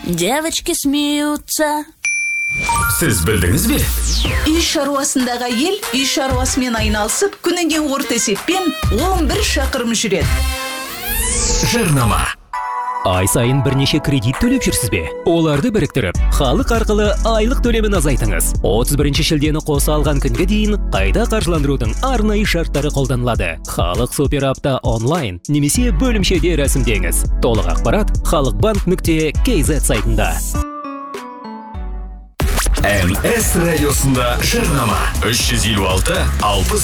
Девочки смеются. Сіз білдіңіз бе? Үй шаруасындағы ел үй шаруасымен айналысып, күніне орта есеппен 11 шақырым жүреді. Жарнама. Ай сайын бірнеше кредит төлеп жүрсіз бе? Оларды біріктіріп, халық арқылы айлық төлемін азайтыңыз. 31 шілдені қоса алған күнге дейін қайта қаржыландырудың арнайы шарттары қолданылады. Халық супер апта онлайн немесе бөлімшеде рәсімдеңіз. Толық ақпарат халықбанк.kz сайтында. МС радиосында жарнама 356 60